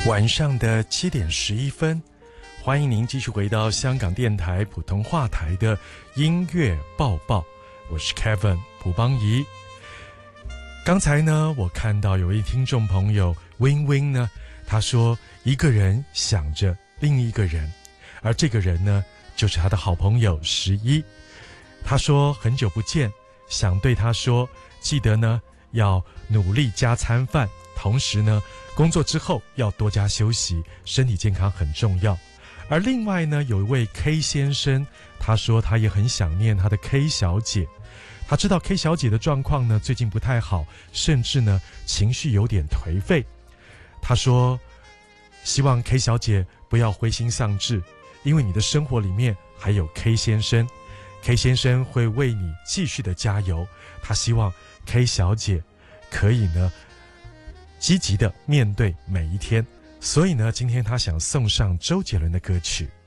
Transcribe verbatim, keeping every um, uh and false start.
晚上的七点十一分，欢迎您继续回到香港电台普通话台的音乐报报，我是 Kevin 蒲邦仪。刚才呢，我看到有位听众朋友 Win Win 呢，他说一个人想着另一个人，而这个人呢，就是他的好朋友十一。他说很久不见，想对他说，记得呢要努力加餐饭，同时呢工作之后要多加休息，身体健康很重要。而另外呢，有一位 K 先生，他说他也很想念他的 K 小姐。他知道 K 小姐的状况呢最近不太好，甚至呢情绪有点颓废。他说希望 K 小姐不要灰心丧志，因为你的生活里面还有 K 先生， K 先生会为你继续的加油。他希望 K 小姐可以呢积极的面对每一天。所以呢，今天他想送上周杰伦的歌曲。